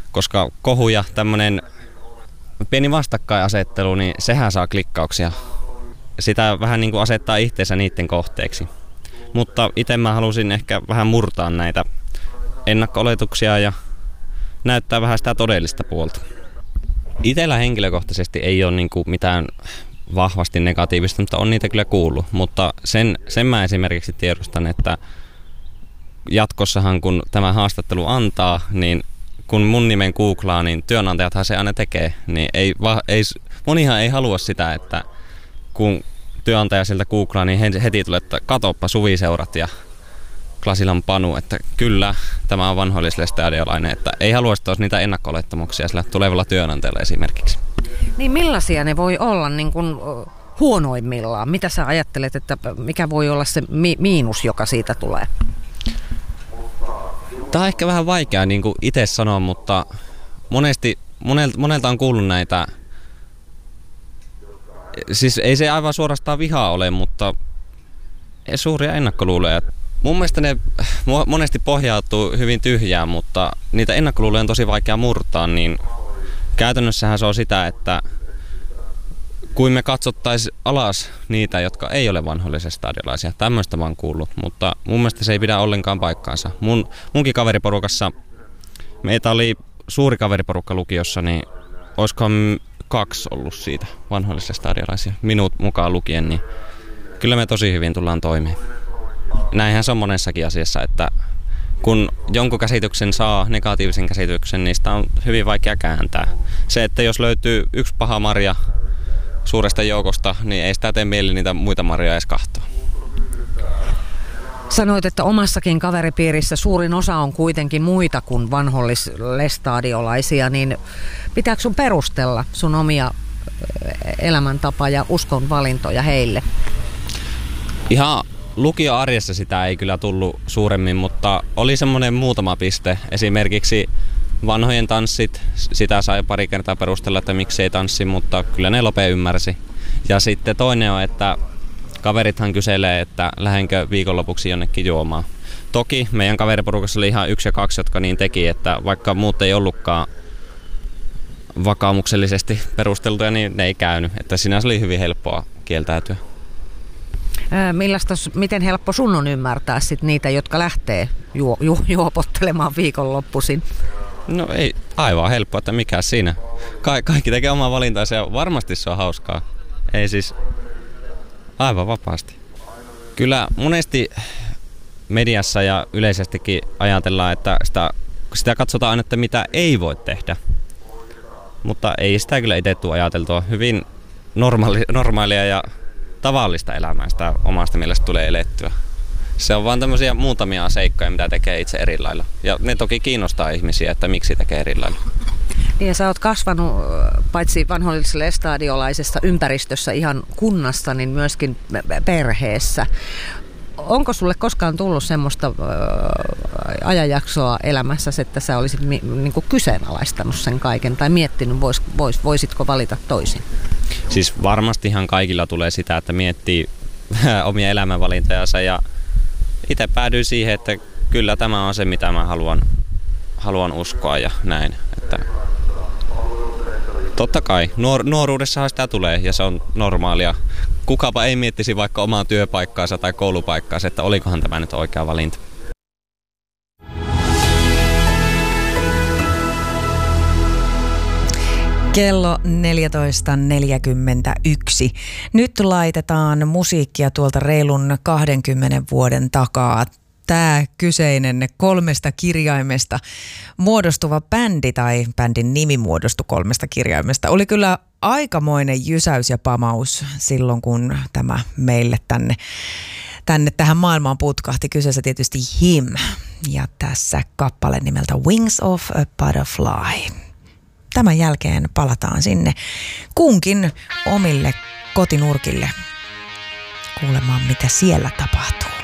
koska kohu ja tämmöinen pieni vastakkainasettelu, niin sehän saa klikkauksia. Sitä vähän niin kuin asettaa itseensä niiden kohteeksi. Mutta itse mä halusin ehkä vähän murtaa näitä ennakko-oletuksia ja näyttää vähän sitä todellista puolta. Itellä henkilökohtaisesti ei ole niin kuin mitään vahvasti negatiivista, mutta on niitä kyllä kuullut. Mutta sen mä esimerkiksi tiedostan, että jatkossahan kun tämä haastattelu antaa, niin kun mun nimen googlaa, niin työnantajathan se aina tekee. Niin monihan ei halua sitä, että kun työnantaja siltä googlaa, niin heti tulee, että katoppa Suviseurat ja Klasilan Panu, että kyllä tämä on vanhoillislestadiolainen, että ei halua, että olisi niitä ennakko-olettamuksia sillä tulevalla työnantajalla esimerkiksi. Niin millaisia ne voi olla niin kuin huonoimmillaan? Mitä sä ajattelet, että mikä voi olla se miinus, joka siitä tulee? Tämä on ehkä vähän vaikea niin kuin itse sanoa, mutta monelta on kuullut näitä, siis ei se aivan suorastaan vihaa ole, mutta suuria ennakkoluuloja. Mun mielestä ne monesti pohjautuu hyvin tyhjään, mutta niitä ennakkoluuloja on tosi vaikea murtaa, niin käytännössähän se on sitä, että kuin me katsottaisiin alas niitä, jotka ei ole vanhoillisestadiolaisia. Tämmöistä mä oon kuullut, mutta mun mielestä se ei pidä ollenkaan paikkaansa. Munkin kaveriporukassa, meitä oli suuri kaveriporukka lukiossa, niin olisikohan 2 ollut siitä vanhoillisestadiolaisia, minut mukaan lukien, niin kyllä me tosi hyvin tullaan toimeen. Näinhän se on monessakin asiassa, että kun jonkun käsityksen saa, negatiivisen käsityksen, niin sitä on hyvin vaikea kääntää. Se, että jos löytyy yksi paha marja suuresta joukosta, niin ei sitä tee mieli niitä muita marjoja edes kahtoa. Sanoit, että omassakin kaveripiirissä suurin osa on kuitenkin muita kuin vanhoillislestadiolaisia, niin pitääkö sun perustella sun omia elämäntapa- ja uskonvalintoja heille? Ihan lukioarjessa sitä ei kyllä tullut suuremmin, mutta oli semmoinen muutama piste. Esimerkiksi vanhojen tanssit, sitä sai pari kertaa perustella, että miksi ei tanssi, mutta kyllä ne Lope ymmärsi. Ja sitten toinen on, että kaverithan kyselee, että lähdenkö viikonlopuksi jonnekin juomaan. Toki meidän kaveriporukassa oli ihan 1 ja 2, jotka niin teki, että vaikka muut ei ollutkaan vakaumuksellisesti perusteltuja, niin ne ei käynyt. Että sinänsä oli hyvin helppoa kieltäytyä. Miten helppo sun on ymmärtää sit niitä, jotka lähtee juopottelemaan viikonloppuisin? No ei aivan helppoa, että mikä siinä. Kaikki tekee omaa valintaansa ja varmasti se on hauskaa. Ei siis aivan vapaasti. Kyllä monesti mediassa ja yleisestikin ajatellaan, että sitä katsotaan aina, että mitä ei voi tehdä. Mutta ei sitä kyllä itse tule ajateltua. Hyvin normaalia ja tavallista elämää sitä omasta mielestä tulee elettyä. Se on vaan tämmöisiä muutamia seikkoja, mitä tekee itse eri lailla. Ja ne toki kiinnostaa ihmisiä, että miksi tekee eri lailla. Niin sä oot kasvanut paitsi vanhoillislestadiolaisessa ympäristössä ihan kunnassa, niin myöskin perheessä. Onko sulle koskaan tullut semmoista ajanjaksoa elämässäsi, että sä olisit niinku kyseenalaistanut sen kaiken tai miettinyt, voisitko valita toisin? Siis varmasti ihan kaikilla tulee sitä, että miettii omia elämänvalintojansa ja itse päädyin siihen, että kyllä tämä on se, mitä mä haluan uskoa ja näin. Että totta kai, nuoruudessahan sitä tulee ja se on normaalia. Kukapa ei miettisi vaikka omaa työpaikkaansa tai koulupaikkaansa, että olikohan tämä nyt oikea valinta. Kello 14.41. Nyt laitetaan musiikkia tuolta reilun 20 vuoden takaa. Tämä kyseinen 3 kirjaimesta muodostuva bändi tai bändin nimi muodostui 3 kirjaimesta. Oli kyllä aikamoinen jysäys ja pamaus silloin, kun tämä meille tänne tähän maailmaan putkahti. Kyseessä tietysti Him ja tässä kappale nimeltä Wings of a Butterfly. Tämän jälkeen palataan sinne kunkin omille kotinurkille kuulemaan, mitä siellä tapahtuu.